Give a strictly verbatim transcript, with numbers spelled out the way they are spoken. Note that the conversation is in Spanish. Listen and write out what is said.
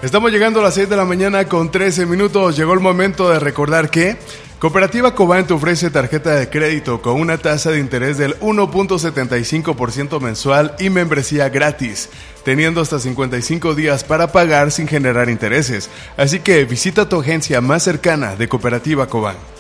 Estamos llegando a las seis de la mañana con trece minutos. Llegó el momento de recordar que Cooperativa Cobán te ofrece tarjeta de crédito con una tasa de interés del uno punto setenta y cinco por ciento mensual y membresía gratis, teniendo hasta cincuenta y cinco días para pagar sin generar intereses. Así que visita tu agencia más cercana de Cooperativa Cobán.